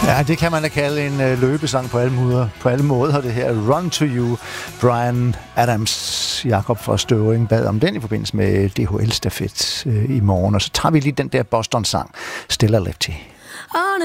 Ja, det kan man da kalde en løbesang på alle måder, det her Run to You. Bryan Adams, Jakob fra Støvring, bad om den i forbindelse med DHL-stafet i morgen. Og så tager vi lige den der Boston-sang, Stella Lefty. On